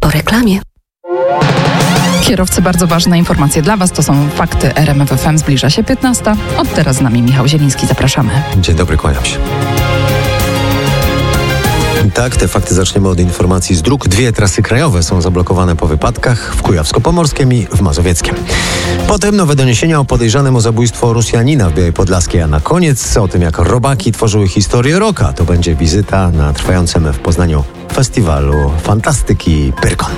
Po reklamie. Kierowcy, bardzo ważne informacje dla Was. To są fakty RMF FM. Zbliża się 15. Od teraz z nami Michał Zieliński. Zapraszamy. Dzień dobry, kłaniam się. Tak, te fakty zaczniemy od informacji z dróg. 2 trasy krajowe są zablokowane po wypadkach w Kujawsko-Pomorskiem i w Mazowieckiem. Potem nowe doniesienia o podejrzanym o zabójstwo Rosjanina w Białej Podlaskiej, a na koniec o tym, jak robaki tworzyły historię rocka. To będzie wizyta na trwającym w Poznaniu festiwalu fantastyki Pyrkon.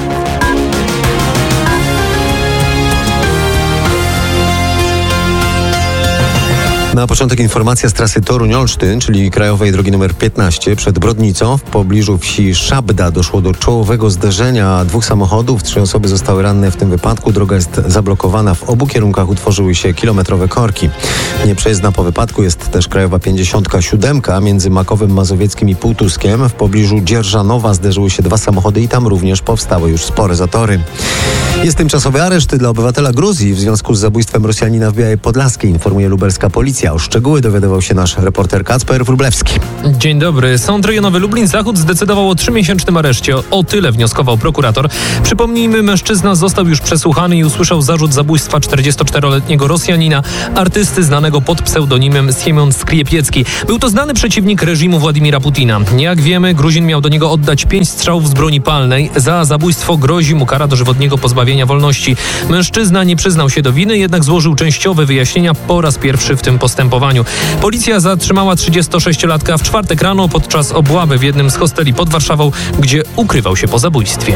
Na początek informacja z trasy Toruń-Olsztyn, czyli krajowej drogi nr 15 przed Brodnicą. W pobliżu wsi Szabda doszło do czołowego zderzenia 2 samochodów. 3 osoby zostały ranne w tym wypadku. Droga jest zablokowana. W obu kierunkach utworzyły się kilometrowe korki. Nieprzejezdna po wypadku jest też krajowa 57 między Makowem Mazowieckim i Półtuskiem. W pobliżu Dzierżanowa zderzyły się 2 samochody i tam również powstały już spore zatory. Jest tymczasowy areszt dla obywatela Gruzji w związku z zabójstwem Rosjanina w Białej Podlaskiej, informuje lubelska policja. O szczegóły dowiadywał się nasz reporter Kacper Wróblewski. Dzień dobry. Sąd rejonowy Lublin-Zachód zdecydował o 3-miesięcznym areszcie. O tyle wnioskował prokurator. Przypomnijmy, mężczyzna został już przesłuchany i usłyszał zarzut zabójstwa 44-letniego Rosjanina, artysty znanego pod pseudonimem Siemion Skriepiecki. Był to znany przeciwnik reżimu Władimira Putina. Jak wiemy, Gruzin miał do niego oddać 5 strzałów z broni palnej. Za zabójstwo grozi mu kara dożywotniego pozbawienia wolności. Mężczyzna nie przyznał się do winy, jednak złożył częściowe wyjaśnienia po raz pierwszy w tym postępowaniu. Policja zatrzymała 36-latka w czwartek rano podczas obławy w jednym z hosteli pod Warszawą, gdzie ukrywał się po zabójstwie.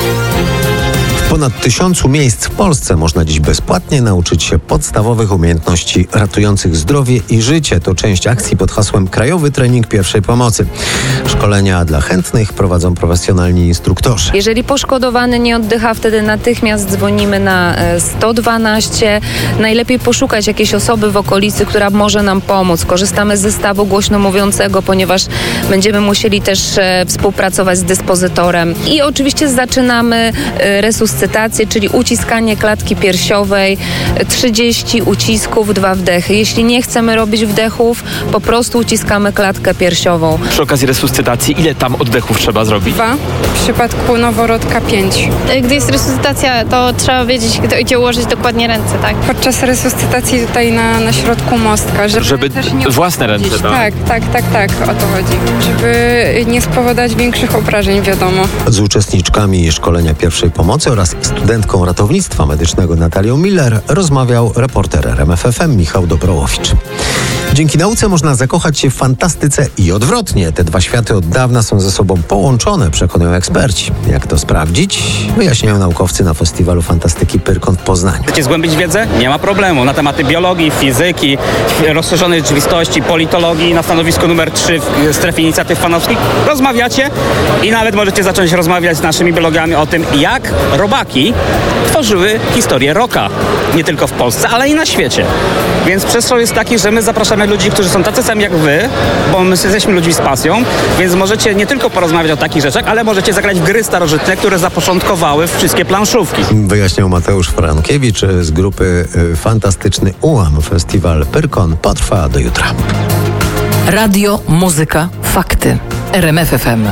W ponad 1000 miejsc w Polsce można dziś bezpłatnie nauczyć się podstawowych umiejętności ratujących zdrowie i życie. To część akcji pod hasłem Krajowy Trening Pierwszej Pomocy. Szkolenia dla chętnych prowadzą profesjonalni instruktorzy. Jeżeli poszkodowany nie oddycha, wtedy natychmiast dzwonimy na 112. Najlepiej poszukać jakiejś osoby w okolicy, która może nam pomóc. Korzystamy z zestawu głośno mówiącego, ponieważ będziemy musieli też współpracować z dyspozytorem. I oczywiście zaczynamy resuscytację, czyli uciskanie klatki piersiowej, 30 ucisków, 2 wdechy. Jeśli nie chcemy robić wdechów, po prostu uciskamy klatkę piersiową. Przy okazji resuscytacji, ile tam oddechów trzeba zrobić? 2, w przypadku noworodka 5. Gdy jest resuscytacja, to trzeba wiedzieć, gdzie ułożyć dokładnie ręce, tak? Podczas resuscytacji tutaj na środku mostka, żeby też nie własne ręce, tak? Tak, o to chodzi. Żeby nie spowodować większych obrażeń, wiadomo. Z uczestniczkami szkolenia pierwszej pomocy oraz studentką ratownictwa medycznego Natalią Miller rozmawiał reporter RMF FM Michał Dobrołowicz. Dzięki nauce można zakochać się w fantastyce i odwrotnie. Te 2 światy od dawna są ze sobą połączone, przekonują eksperci. Jak to sprawdzić? Wyjaśniają naukowcy na festiwalu fantastyki Pyrkon w Poznaniu. Chcecie zgłębić wiedzę? Nie ma problemu. Na tematy biologii, fizyki, rozszerzonej rzeczywistości, politologii na stanowisku numer 3 w strefie inicjatyw fanowskich rozmawiacie i nawet możecie zacząć rozmawiać z naszymi biologami o tym, jak robaki tworzyły historię rocka. Nie tylko w Polsce, ale i na świecie. Więc przestrzał jest taki, że my zapraszamy ludzi, którzy są tacy sami jak wy, bo my jesteśmy ludźmi z pasją, więc możecie nie tylko porozmawiać o takich rzeczach, ale możecie zagrać w gry starożytne, które zapoczątkowały wszystkie planszówki. Wyjaśniał Mateusz Frankiewicz z grupy Fantastyczny Ułam. Festiwal Pyrkon potrwa do jutra. Radio, muzyka, fakty. RMF FM.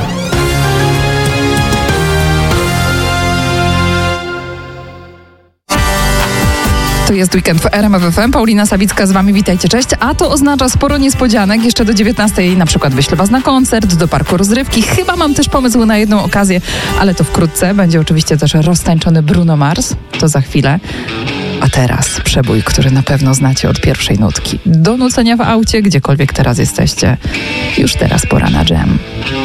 To jest weekend w RMF FM. Paulina Sawicka z Wami. Witajcie, cześć. A to oznacza sporo niespodzianek. Jeszcze do 19 na przykład wyślę Was na koncert, do parku rozrywki. Chyba mam też pomysł na jedną okazję, ale to wkrótce. Będzie oczywiście też roztańczony Bruno Mars. To za chwilę. A teraz przebój, który na pewno znacie od pierwszej nutki. Do nucenia w aucie, gdziekolwiek teraz jesteście. Już teraz pora na dżem.